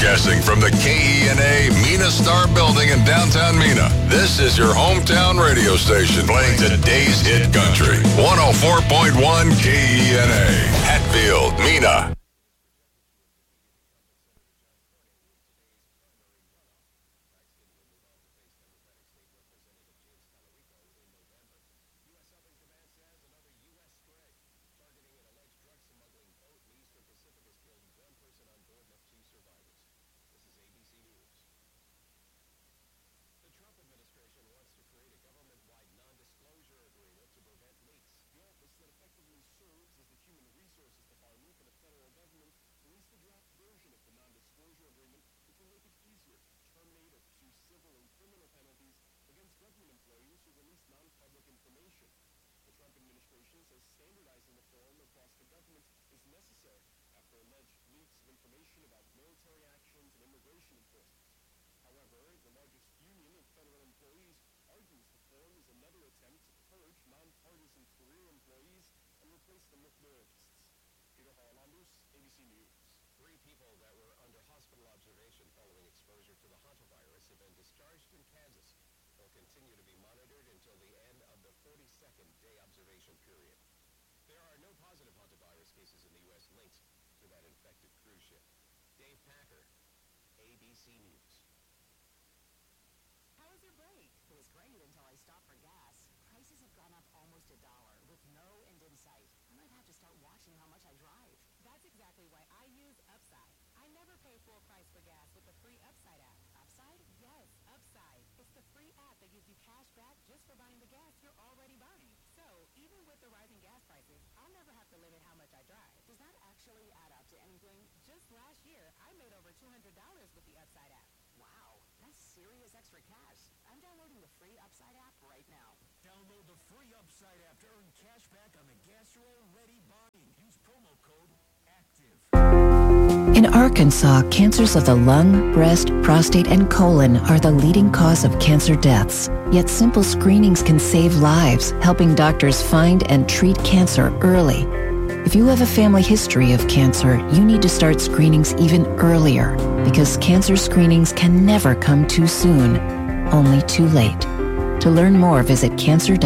Broadcasting from the KENA Mena Star Building in downtown Mena. This is your hometown radio station playing today's hit country. 104.1 KENA. Hatfield, Mena. In Arkansas, cancers of the lung, breast, prostate, and colon are the leading cause of cancer deaths. Yet simple screenings can save lives, helping doctors find and treat cancer early. If you have a family history of cancer, you need to start screenings even earlier, because cancer screenings can never come too soon, only too late. To learn more, visit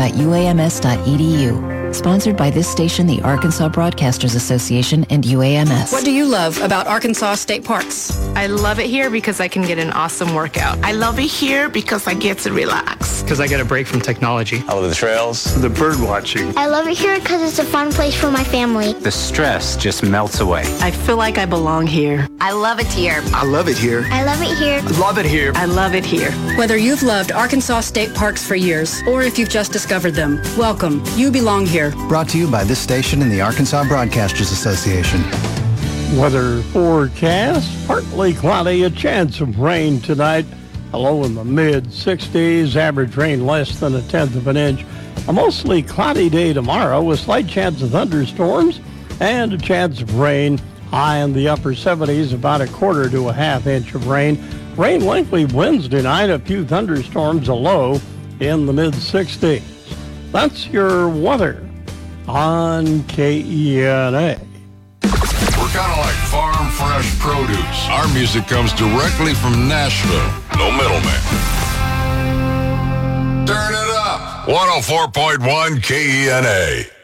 cancer.uams.edu. Sponsored by this station, the Arkansas Broadcasters Association, and UAMS. What do you love about Arkansas State Parks? I love it here because I can get an awesome workout. I love it here because I get to relax. Because I get a break from technology. I love the trails. The bird watching. I love it here because it's a fun place for my family. The stress just melts away. I feel like I belong here. I love it here. I love it here. I love it here. I love it here. I love it here. Whether you've loved Arkansas State Parks for years or if you've just discovered them, welcome. You belong here. Brought to you by this station and the Arkansas Broadcasters Association. Weather forecast, partly cloudy, a chance of rain tonight. A low in the mid-60s, average rain less than 1/10 of an inch. A mostly cloudy day tomorrow with slight chance of thunderstorms and a chance of rain. High in the upper 70s, about 1/4 to 1/2 inch of rain. Rain likely Wednesday night, a few thunderstorms, a low in the mid-60s. That's your weather on KENA. We're kind of like farm fresh produce. Our music comes directly from Nashville. No middleman. Turn it up. 104.1 KENA.